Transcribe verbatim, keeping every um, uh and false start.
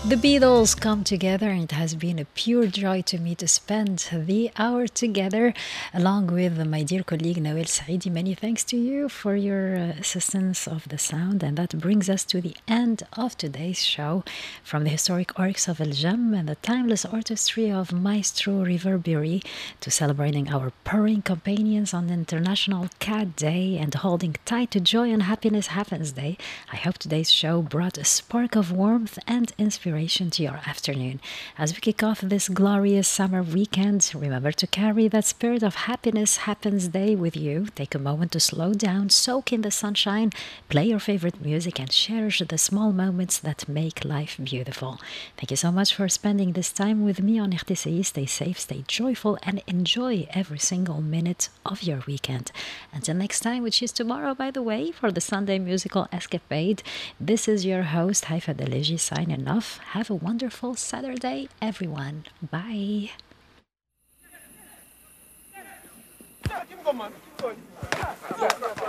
The Beatles come together, and it has been a pure joy to me to spend the hour together along with my dear colleague Nawel Saidi. Many thanks to you for your uh, assistance of the sound, and that brings us to the end of today's show. From the historic orcs of El Jam and the timeless artistry of Maestro Reverberi to celebrating our purring companions on International Cat Day and holding tight to Joy and Happiness Happens Day, I hope today's show brought a spark of warmth and inspiration to your afternoon. As we kick off this glorious summer weekend, remember to carry that spirit of Happiness Happens Day with you. Take a moment to slow down, soak in the sunshine, play your favorite music, and cherish the small moments that make life beautiful. Thank you so much for spending this time with me on R T C I. Stay safe, stay joyful, and enjoy every single minute of your weekend. Until next time, which is tomorrow, by the way, for the Sunday musical escapade, this is your host, Haifa Deleji, signing off. Have a wonderful Saturday, everyone. Bye. Keep going, man. Keep going.